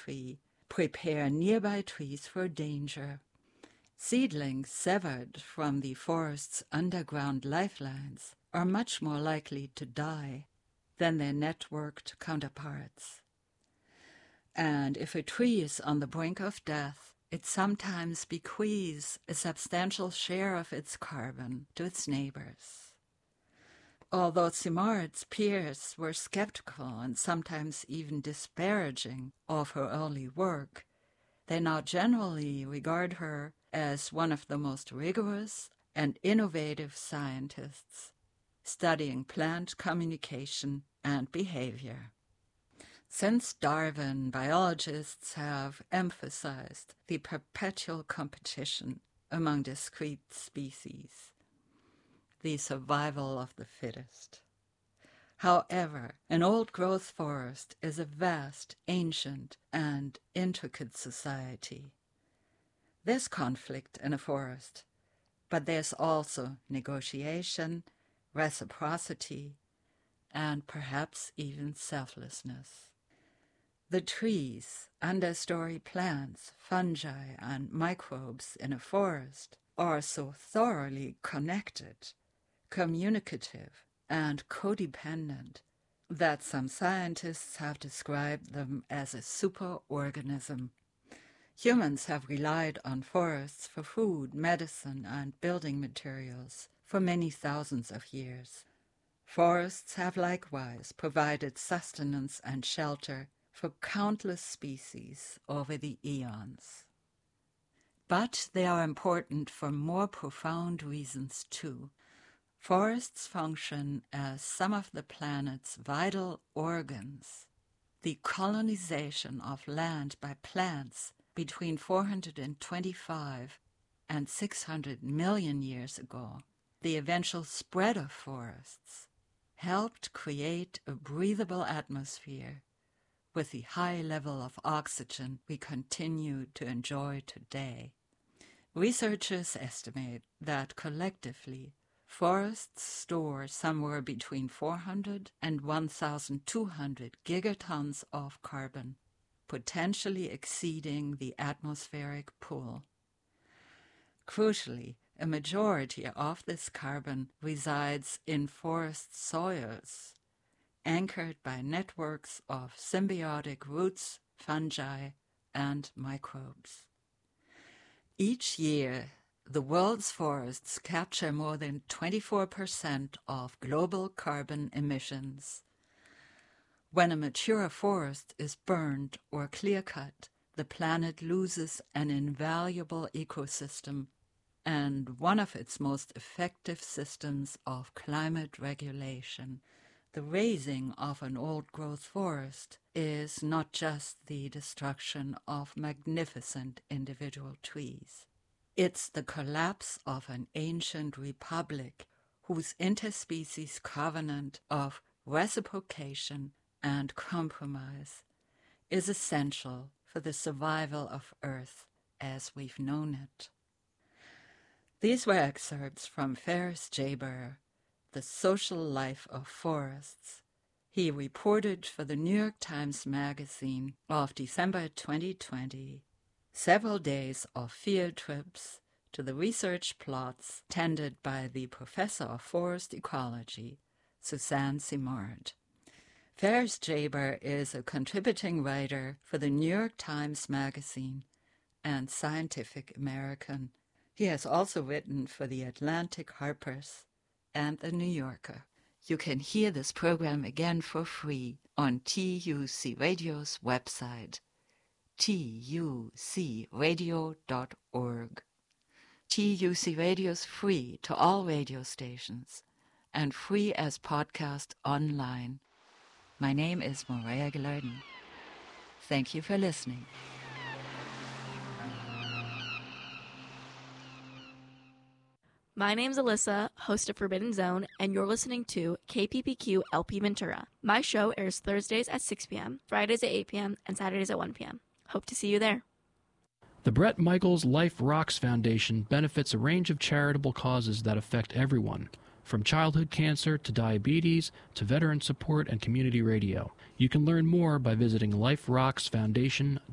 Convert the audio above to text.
tree prepare nearby trees for danger. Seedlings severed from the forest's underground lifelines are much more likely to die than their networked counterparts. And if a tree is on the brink of death, it sometimes bequeaths a substantial share of its carbon to its neighbors. Although Simard's peers were skeptical and sometimes even disparaging of her early work, they now generally regard her as one of the most rigorous and innovative scientists studying plant communication and behavior. Since Darwin, biologists have emphasized the perpetual competition among discrete species, the survival of the fittest. However, an old-growth forest is a vast, ancient, and intricate society. There's conflict in a forest, but there's also negotiation, reciprocity, and perhaps even selflessness. The trees, understory plants, fungi, and microbes in a forest are so thoroughly connected, communicative, and codependent that some scientists have described them as a superorganism. Humans have relied on forests for food, medicine, and building materials for many thousands of years. Forests have likewise provided sustenance and shelter for countless species over the eons. But they are important for more profound reasons too. Forests function as some of the planet's vital organs. The colonization of land by plants between 425 and 600 million years ago, the eventual spread of forests, helped create a breathable atmosphere with the high level of oxygen we continue to enjoy today. Researchers estimate that collectively, forests store somewhere between 400 and 1,200 gigatons of carbon, potentially exceeding the atmospheric pool. Crucially, a majority of this carbon resides in forest soils, anchored by networks of symbiotic roots, fungi, and microbes. Each year, the world's forests capture more than 24% of global carbon emissions. When a mature forest is burned or clear-cut, the planet loses an invaluable ecosystem and one of its most effective systems of climate regulation. The razing of an old-growth forest is not just the destruction of magnificent individual trees. It's the collapse of an ancient republic whose interspecies covenant of reciprocation and compromise is essential for the survival of Earth as we've known it. These were excerpts from Ferris J. Burr, The Social Life of Forests. He reported for the New York Times Magazine of December 2020 several days of field trips to the research plots tended by the professor of forest ecology, Suzanne Simard. Ferris J. Burr is a contributing writer for the New York Times Magazine and Scientific American. He has also written for the Atlantic Harper's and the New Yorker. You can hear this program again for free on TUC Radio's website, tucradio.org. TUC Radio is free to all radio stations and free as podcast online. My name is Maria Gilardin. Thank you for listening. My name's Alyssa, host of Forbidden Zone, and you're listening to KPPQ LP Ventura. My show airs Thursdays at 6 p.m., Fridays at 8 p.m., and Saturdays at 1 p.m. Hope to see you there. The Bret Michaels Life Rocks Foundation benefits a range of charitable causes that affect everyone, from childhood cancer to diabetes to veteran support and community radio. You can learn more by visiting liferocksfoundation.org.